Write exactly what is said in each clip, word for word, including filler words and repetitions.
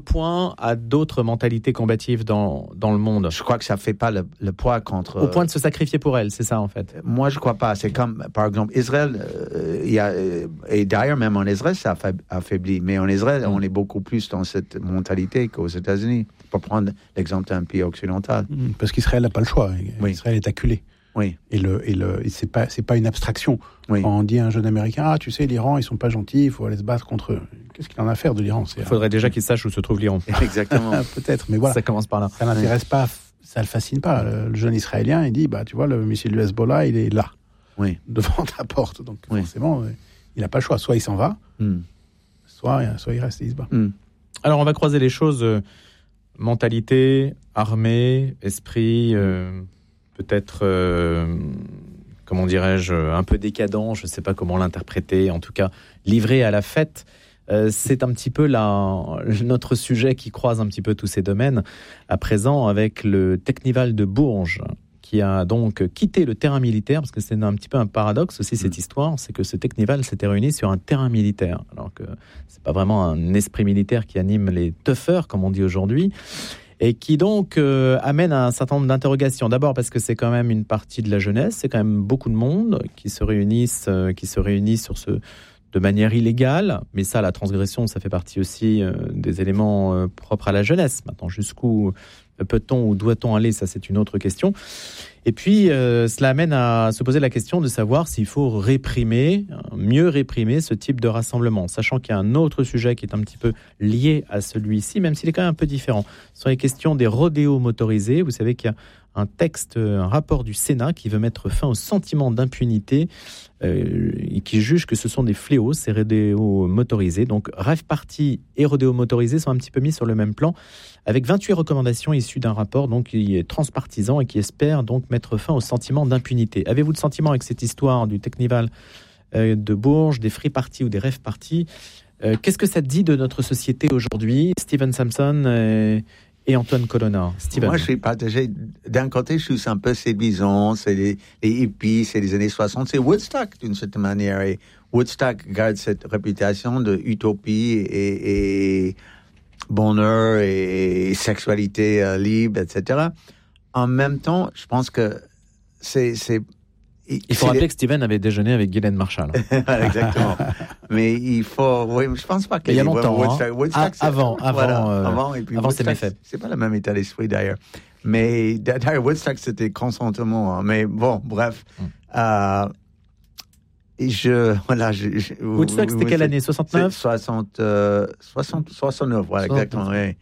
point à d'autres mentalités combatives dans, dans le monde. Je crois que ça ne fait pas le, le poids contre... Au point de se sacrifier pour elle, c'est ça en fait. Moi, je ne crois pas. C'est comme, par exemple, Israël, euh, y a, et d'ailleurs, même en Israël, ça affaiblit. Mais en Israël, mmh. on est beaucoup plus dans cette mentalité qu'aux États-Unis. Pour prendre l'exemple d'un pays occidental. Mmh, parce qu'Israël n'a pas le choix. Oui. Israël est acculé. Oui. Et, le, et, le, et c'est pas, c'est pas une abstraction. Oui. Quand on dit à un jeune Américain, ah, tu sais, l'Iran, ils sont pas gentils, il faut aller se battre contre eux. Qu'est-ce qu'il en a à faire de l'Iran? Il faudrait déjà qu'il sache où se trouve l'Iran. Exactement. Peut-être, mais voilà. Ça commence par là. Ça l'intéresse oui. pas, ça le fascine pas. Le, le jeune Israélien, il dit, bah, tu vois, le missile du Hezbollah, il est là. Oui. Devant ta porte. Donc, oui. forcément, il n'a pas le choix. Soit il s'en va, mm. soit, soit il reste et il se bat. Mm. Alors, on va croiser les choses. Euh, mentalité, armée, esprit, euh, peut-être... Euh, comment dirais-je, un peu décadent, je ne sais pas comment l'interpréter, en tout cas livré à la fête. Euh, c'est un petit peu la, notre sujet qui croise un petit peu tous ces domaines, à présent avec le Teknival de Bourges, qui a donc quitté le terrain militaire, parce que c'est un petit peu un paradoxe aussi cette mmh. histoire, c'est que ce Teknival s'était réuni sur un terrain militaire, alors que ce n'est pas vraiment un esprit militaire qui anime les toughers, comme on dit aujourd'hui, et qui donc euh, amène à un certain nombre d'interrogations. D'abord parce que c'est quand même une partie de la jeunesse, c'est quand même beaucoup de monde qui se réunissent, euh, qui se réunissent sur ce, de manière illégale. Mais ça, la transgression, ça fait partie aussi euh, des éléments euh, propres à la jeunesse. Maintenant, jusqu'où peut-on ou doit-on aller, ça c'est une autre question. Et puis, euh, cela amène à se poser la question de savoir s'il faut réprimer, mieux réprimer ce type de rassemblement, sachant qu'il y a un autre sujet qui est un petit peu lié à celui-ci, même s'il est quand même un peu différent. Ce sont les questions des rodéos motorisés. Vous savez qu'il y a un texte, un rapport du Sénat qui veut mettre fin au sentiment d'impunité euh, et qui juge que ce sont des fléaux, ces rodéos motorisés. Donc, rave party et rodéos motorisés sont un petit peu mis sur le même plan, avec vingt-huit recommandations issues d'un rapport donc, qui est transpartisan et qui espère donc mettre fin au sentiment d'impunité. Avez-vous le sentiment avec cette histoire du Teknival euh, de Bourges, des free parties ou des rave parties euh, Qu'est-ce que ça dit de notre société aujourd'hui, Steven Samson et, et Antoine Colonna? Steven. Moi, je suis partagé. D'un côté, je suis un peu séduisant. C'est les, les hippies, c'est les années soixante. C'est Woodstock, d'une certaine manière. Et Woodstock garde cette réputation de utopie et... et bonheur et sexualité euh, libre, et cetera. En même temps, je pense que c'est... c'est il faut c'est rappeler les... que Steven avait déjeuné avec Guylaine Marshall. Exactement. Mais il faut... Oui, je pense pas qu'il y a longtemps. Woodstock, hein. Woodstock, ah, avant, avant, voilà, euh, avant, et puis avant Woodstock, c'est méfait. C'est pas le même état d'esprit d'ailleurs. Mais d'ailleurs, Woodstock, c'était consentement. Hein. Mais bon, bref. Mm. Euh, Et je, voilà, je, je, Woodstock, c'était quelle année? soixante-neuf soixante, euh, soixante, soixante-neuf, voilà, exactement. Oui.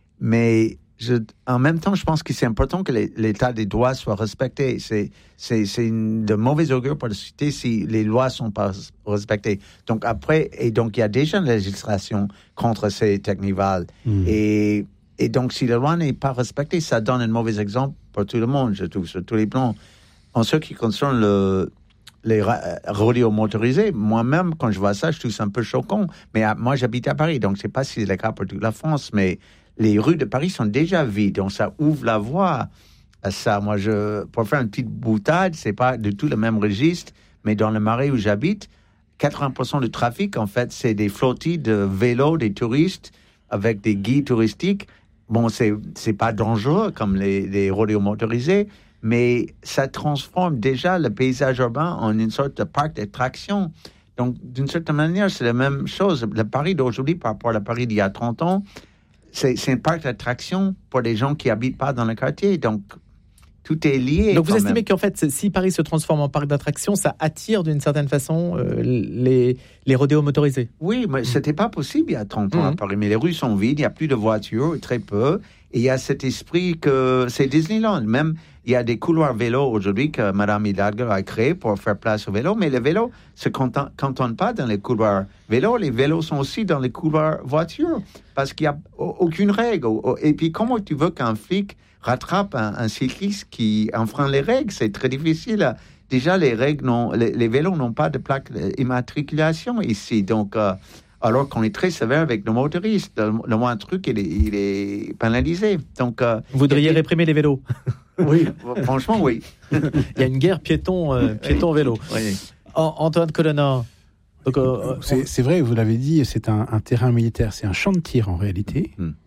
Mais je, en même temps, je pense que c'est important que les, l'état des droits soit respecté. C'est, c'est, c'est une, de mauvais augure pour la société si les lois ne sont pas respectées. Donc après, et donc il y a déjà une législation contre ces technivals. Mmh. Et, et donc si la loi n'est pas respectée, ça donne un mauvais exemple pour tout le monde, je trouve, sur tous les plans. En ce qui concerne le... les rodéos motorisés, moi-même, quand je vois ça, je trouve ça un peu choquant. Mais à, moi, j'habite à Paris, donc je ne sais pas si c'est le cas pour toute la France, mais les rues de Paris sont déjà vides, donc ça ouvre la voie à ça. Moi, je, pour faire une petite boutade, ce n'est pas du tout le même registre, mais dans le Marais où j'habite, quatre-vingts pour cent du trafic, en fait, c'est des flottilles de vélos, des touristes, avec des guides touristiques. Bon, ce n'est pas dangereux comme les, les rodéos motorisés, mais ça transforme déjà le paysage urbain en une sorte de parc d'attraction. Donc, d'une certaine manière, c'est la même chose. Le Paris d'aujourd'hui par rapport à le Paris d'il y a trente ans, c'est, c'est un parc d'attraction pour les gens qui n'habitent pas dans le quartier. Donc, tout est lié. Donc, vous estimez même. qu'en fait, si Paris se transforme en parc d'attraction, ça attire d'une certaine façon euh, les, les rodéos motorisés? Oui, mais mmh. ce n'était pas possible il y a trente ans mmh. à Paris. Mais les rues sont vides, il n'y a plus de voitures, très peu. Et il y a cet esprit que c'est Disneyland. Même, il y a des couloirs vélos aujourd'hui que Mme Hidalgo a créés pour faire place aux vélos. Mais les vélos ne se cantonnent pas dans les couloirs vélos. Les vélos sont aussi dans les couloirs voitures. Parce qu'il n'y a aucune règle. Et puis, comment tu veux qu'un flic rattrape un, un cycliste qui enfreint les règles? C'est très difficile. Déjà, les, règles n'ont, les, les vélos n'ont pas de plaque d'immatriculation ici. Donc... Euh, alors qu'on est très sévère avec nos motoristes. Le, le moindre truc, il est, il est pénalisé. Donc, euh, vous voudriez réprimer les vélos? Oui, franchement, oui. Il y a une guerre piéton, euh, piéton-vélo. Oui. Antoine Colonna. Donc, euh, c'est, c'est vrai, vous l'avez dit, c'est un, un terrain militaire, c'est un champ de tir en réalité. Mm.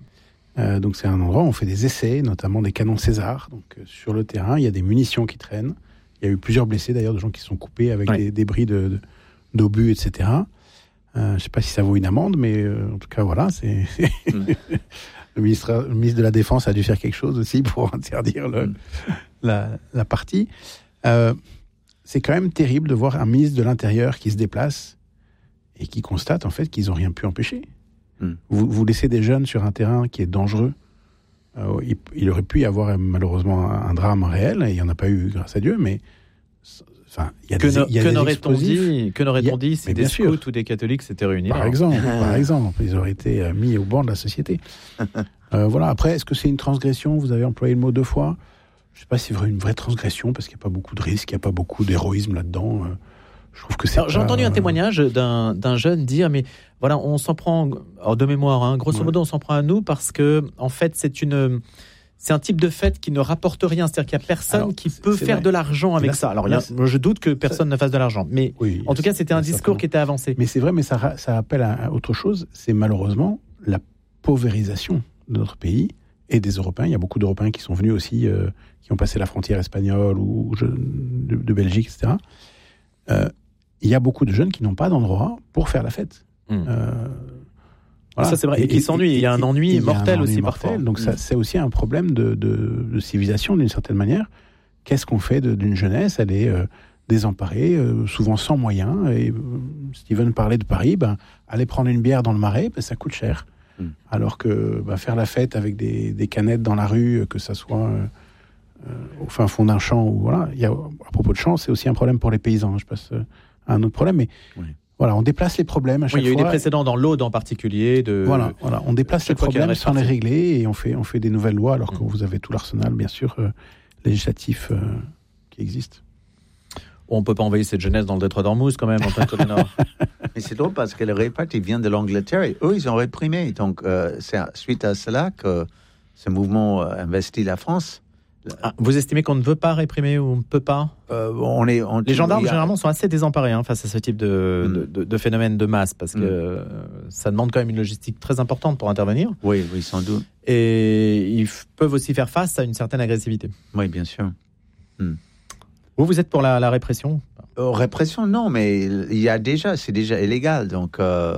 Euh, donc c'est un endroit où on fait des essais, notamment des canons César. Donc euh, sur le terrain, il y a des munitions qui traînent. Il y a eu plusieurs blessés d'ailleurs, de gens qui se sont coupés avec ouais. des débris de, de, d'obus, et cetera. Euh, je ne sais pas si ça vaut une amende, mais euh, en tout cas voilà, c'est mm. le, ministre, le ministre de la Défense a dû faire quelque chose aussi pour interdire le, mm. la, la partie. Euh, c'est quand même terrible de voir un ministre de l'Intérieur qui se déplace et qui constate en fait qu'ils n'ont rien pu empêcher. Mm. Vous, vous laissez des jeunes sur un terrain qui est dangereux. Euh, il, il aurait pu y avoir malheureusement un, un drame réel, et il n'y en a pas eu grâce à Dieu, mais enfin, il y a que, des, no, il y a que des n'aurait-on dit, que n'aurait-on a, dit si des scouts ou des catholiques s'étaient réunis par là. exemple, par exemple, ils auraient été euh, mis au banc de la société. euh, voilà. Après, est-ce que c'est une transgression ? Vous avez employé le mot deux fois. Je ne sais pas si c'est une vraie transgression, parce qu'il n'y a pas beaucoup de risques, il n'y a pas beaucoup d'héroïsme là-dedans. Euh, je trouve que c'est alors, pas... J'ai entendu un témoignage d'un, d'un jeune dire, mais voilà, on s'en prend, alors de mémoire, hein, grosso ouais. modo, on s'en prend à nous parce que, en fait, c'est une... C'est un type de fête qui ne rapporte rien, c'est-à-dire qu'il n'y a personne alors, qui peut faire vrai. de l'argent avec là, ça. Alors, là, a, je doute que personne ça, ne fasse de l'argent, mais oui, en tout cas, c'était un discours certainement. qui était avancé. Mais c'est vrai, mais ça, ça appelle à autre chose, c'est malheureusement la paupérisation de notre pays et des Européens. Il y a beaucoup d'Européens qui sont venus aussi, euh, qui ont passé la frontière espagnole ou je, de, de Belgique, et cetera. Euh, il y a beaucoup de jeunes qui n'ont pas d'endroit pour faire la fête. Mmh. Euh, Voilà. Ça c'est vrai, et, et qui s'ennuient. Il y a un ennui mortel un ennui aussi mortel, parfois. Donc ça, c'est aussi un problème de, de, de civilisation d'une certaine manière. Qu'est-ce qu'on fait de, d'une jeunesse ? Elle est euh, désemparée, euh, souvent sans moyens. Et euh, Steven parlait de Paris, ben, aller prendre une bière dans le Marais, ben, ça coûte cher. Mm. Alors que ben, faire la fête avec des, des canettes dans la rue, que ça soit euh, euh, au fin fond d'un champ, ou voilà. Il y a, à propos de champ, c'est aussi un problème pour les paysans. Je passe euh, à un autre problème, mais... Oui. Voilà, on déplace les problèmes à chaque fois. Oui, il y a eu fois. des précédents dans l'Aude en particulier. De... Voilà, voilà, on déplace les problèmes sans les régler et on fait, on fait des nouvelles lois alors mmh. que vous avez tout l'arsenal, bien sûr, euh, législatif euh, qui existe. On ne peut pas envahir cette jeunesse dans le détroit d'Ormuz quand même, Antoine Tolena. Mais c'est drôle parce que le réparti vient de l'Angleterre et eux, ils ont réprimé. Donc, euh, c'est suite à cela que ce mouvement euh, investit la France. Ah, vous estimez qu'on ne veut pas réprimer ou on ne peut pas euh, on est, on, Les gendarmes, a... généralement, sont assez désemparés hein, face à ce type de, mm. de, de, de phénomène de masse, parce que mm. euh, ça demande quand même une logistique très importante pour intervenir. Oui, oui, sans doute. Et ils f- peuvent aussi faire face à une certaine agressivité. Oui, bien sûr. Mm. Vous, vous êtes pour la, la répression ? euh, Répression, non, mais il y a déjà, c'est déjà illégal, donc... Euh...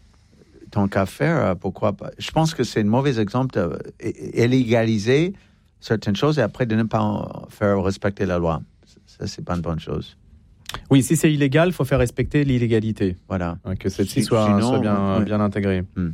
tant qu'à faire, pourquoi pas ? Je pense que c'est un mauvais exemple d'illégaliser certaines choses et après de ne pas faire respecter la loi. Ça, c'est pas une bonne chose. Oui, si c'est illégal, il faut faire respecter l'illégalité. Voilà. Hein, que celle-ci soit, Sinon, soit bien, ouais. bien intégrée. Hmm.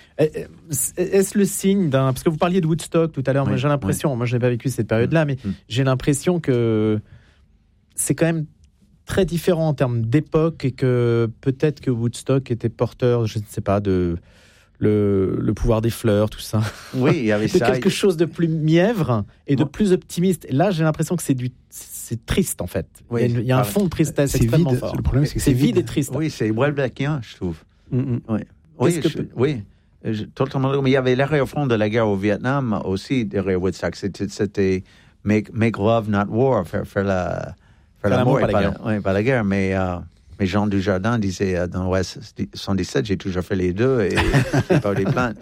Est-ce le signe d'un... Parce que vous parliez de Woodstock tout à l'heure, oui, moi j'ai l'impression, oui. moi je n'ai pas vécu cette période-là, mais hmm. j'ai l'impression que c'est quand même très différent en termes d'époque et que peut-être que Woodstock était porteur, je ne sais pas, de... Le, le pouvoir des fleurs, tout ça. Oui, il y avait de ça. quelque chose de plus mièvre et de bon. plus optimiste. Et là, j'ai l'impression que c'est du, c'est triste en fait. Oui, il y a, il y a un fond de tristesse c'est extrêmement vide. fort. Le problème, c'est que c'est, c'est vide vide et triste. Oui, c'est Welbeckien, je trouve. Mm-hmm. Oui, oui, je, que... oui. Je, totalement. Mais il y avait l'arrière-fond de la guerre au Vietnam aussi derrière Woodstock. C'était, c'était make, make love, not war, faire, faire la, faire, faire l'amour, pas la guerre. Oui, pas la guerre, mais. Euh, Mais Jean Dujardin disait euh, dans l'Ouest soixante-dix-sept, j'ai toujours fait les deux et j'ai pas eu des plaintes.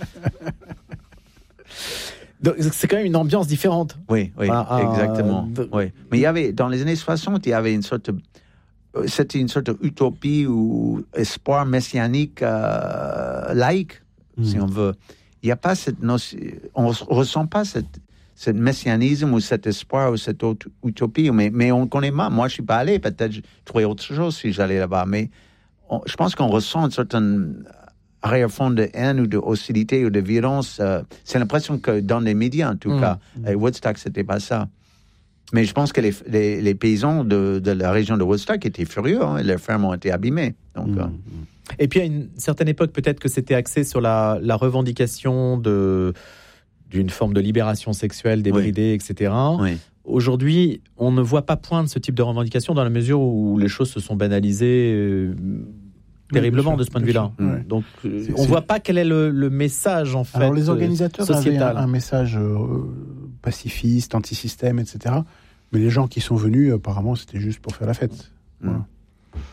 Donc, c'est quand même une ambiance différente. Oui, oui, ah, exactement. Euh, oui. Mais il y avait, dans les années soixante, il y avait une sorte de, c'était une sorte d'utopie ou espoir messianique euh, laïque, mmh. si on veut. Il n'y a pas cette notion, on ne ressent pas cette, ce messianisme ou cet espoir ou cette autre utopie, mais, mais on connaît mal. Moi, je ne suis pas allé, peut-être je trouverais autre chose si j'allais là-bas, mais on, je pense qu'on ressent une certaine arrière-fond de haine ou de hostilité ou de violence. Euh, c'est l'impression que dans les médias, en tout mmh. cas, à Woodstock, ce n'était pas ça. Mais je pense que les, les, les paysans de, de la région de Woodstock étaient furieux, hein, et leurs fermes ont été abîmées. Donc, mmh. euh, et puis, à une certaine époque, peut-être que c'était axé sur la, la revendication de... d'une forme de libération sexuelle débridée, oui. et cetera. Oui. Aujourd'hui, on ne voit pas poindre ce type de revendication dans la mesure où les choses se sont banalisées euh, terriblement oui, de ce point de vue-là. Mmh. Donc, euh, on ne voit pas quel est le, le message, en fait, Alors, les organisateurs sociétal. avaient un, un message euh, pacifiste, anti-système, et cetera. Mais les gens qui sont venus, apparemment, c'était juste pour faire la fête. Mmh. Voilà.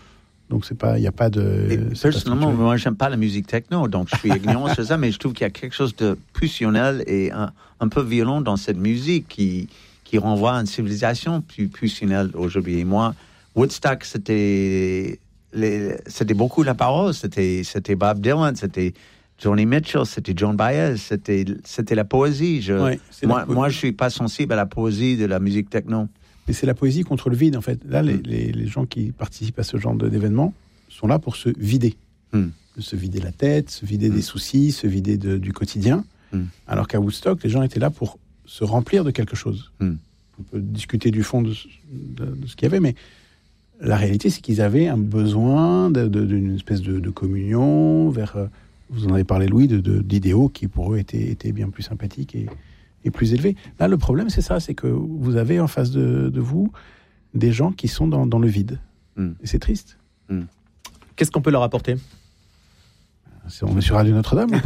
Donc c'est pas, il n'y a pas de. Personnellement, moi j'aime pas la musique techno, donc je suis ignorant sur ça, mais je trouve qu'il y a quelque chose de pulsionnel et un, un peu violent dans cette musique qui qui renvoie à une civilisation plus pulsionnelle aujourd'hui. Et moi, Woodstock, c'était les, c'était beaucoup la parole, c'était c'était Bob Dylan, c'était Joni Mitchell, c'était Joan Baez, c'était c'était la poésie. Je, ouais, moi, moi, je suis pas sensible à la poésie de la musique techno. Mais c'est la poésie contre le vide, en fait. Là, les, les, les gens qui participent à ce genre de, d'événements sont là pour se vider. Mm. Se vider la tête, se vider mm. des soucis, se vider de, du quotidien. Mm. Alors qu'à Woodstock, les gens étaient là pour se remplir de quelque chose. Mm. On peut discuter du fond de, de, de ce qu'il y avait, mais la réalité, c'est qu'ils avaient un besoin de, de, d'une espèce de, de communion vers... Vous en avez parlé, Louis, de, de, d'idéaux qui, pour eux, étaient, étaient bien plus sympathiques et... et plus élevé. Là, le problème, c'est ça, c'est que vous avez en face de, de vous des gens qui sont dans, dans le vide. Mm. Et c'est triste. Mm. Qu'est-ce qu'on peut leur apporter ? c'est, On est sur Radio Notre-Dame ou pas ?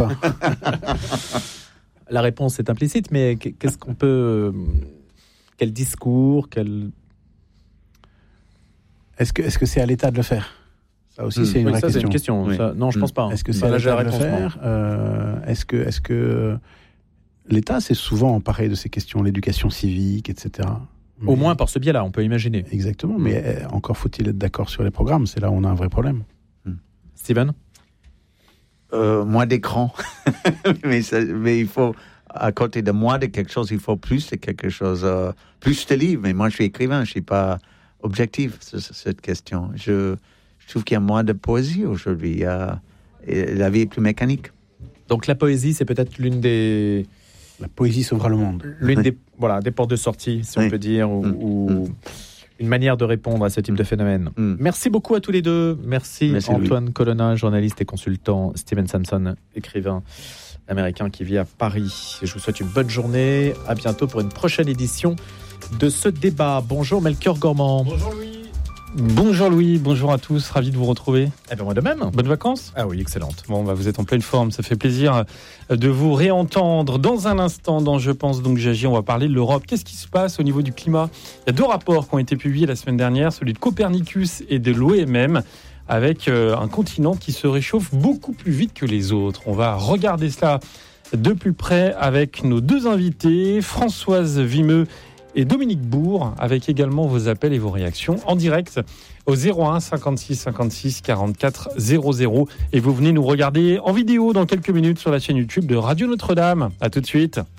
La réponse est implicite, mais qu'est-ce qu'on peut... Quel discours quel... Est-ce que, est-ce que c'est à l'État de le faire ? Ça aussi, mmh. c'est une oui, vraie ça, question. C'est une question. Oui. Ça, non, je ne pense pas. Est-ce que c'est bah, à l'État de le faire euh, Est-ce que... Est-ce que l'État, c'est souvent emparé de ces questions, l'éducation civique, et cetera. Mais... Au moins par ce biais-là, on peut imaginer. Exactement, mais mmh. encore faut-il être d'accord sur les programmes. C'est là où on a un vrai problème. Mmh. Steven ? euh, Moins d'écran. mais, ça, mais il faut, à côté de moi de quelque chose, il faut plus de quelque chose, euh, plus de livres. Mais moi, je suis écrivain, je ne suis pas objectif sur, sur cette question. Je, je trouve qu'il y a moins de poésie aujourd'hui. Euh, et la vie est plus mécanique. Donc la poésie, c'est peut-être l'une des... La poésie sauvera le monde. L'une des, voilà, des portes de sortie, si oui. on peut dire, ou, mmh. ou mmh. une manière de répondre à ce type de phénomène. Mmh. Merci beaucoup à tous les deux. Merci, Merci Antoine Louis. Colonna, journaliste et consultant, Steven Samson, écrivain américain qui vit à Paris. Je vous souhaite une bonne journée. À bientôt pour une prochaine édition de ce débat. Bonjour Melchior Gormand. Bonjour Louis. Bonjour Louis, bonjour à tous, ravi de vous retrouver. Eh bien moi de même. Bonnes vacances ? Ah oui, excellente. Bon, bah vous êtes en pleine forme, ça fait plaisir de vous réentendre. Dans un instant, dans Je pense donc j'agis, on va parler de l'Europe. Qu'est-ce qui se passe au niveau du climat ? Il y a deux rapports qui ont été publiés la semaine dernière, celui de Copernicus et de l'O M M, avec un continent qui se réchauffe beaucoup plus vite que les autres. On va regarder cela de plus près avec nos deux invités, Françoise Vimeux et Dominique Bourg, avec également vos appels et vos réactions en direct au zéro un cinquante-six cinquante-six quarante-quatre zéro zéro. Et vous venez nous regarder en vidéo dans quelques minutes sur la chaîne YouTube de Radio Notre-Dame. À tout de suite.